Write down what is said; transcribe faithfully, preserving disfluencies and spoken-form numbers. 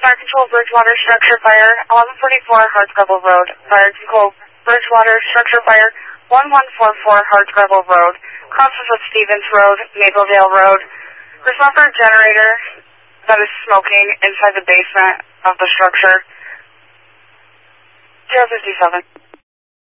Fire Control Bridgewater Structure Fire, eleven forty-four Hardscrabble Road. Fire Control Bridgewater Structure Fire, one one four four Hardscrabble Road. Crosses of Stevens Road, Maplevale Road. Respond for a generator that is smoking inside the basement of the structure. zero fifty-seven.